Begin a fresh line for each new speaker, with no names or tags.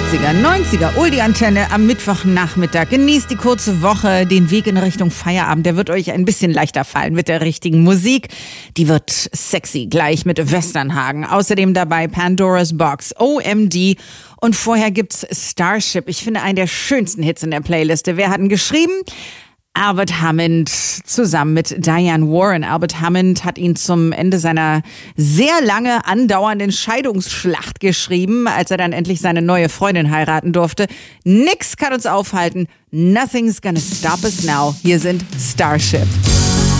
80er, 90er, Oldie-Antenne am Mittwochnachmittag. Genießt die kurze Woche, den Weg in Richtung Feierabend. Der wird euch ein bisschen leichter fallen mit der richtigen Musik. Die wird sexy, gleich mit Westernhagen. Außerdem dabei Pandora's Box, OMD und vorher gibt's Starship. Ich finde, einen der schönsten Hits in der Playliste. Wer hat ihn geschrieben? Albert Hammond zusammen mit Diane Warren. Albert Hammond hat ihn zum Ende seiner sehr lange andauernden Scheidungsschlacht geschrieben, als er dann endlich seine neue Freundin heiraten durfte. Nix kann uns aufhalten. Nothing's gonna stop us now. Hier sind Starship.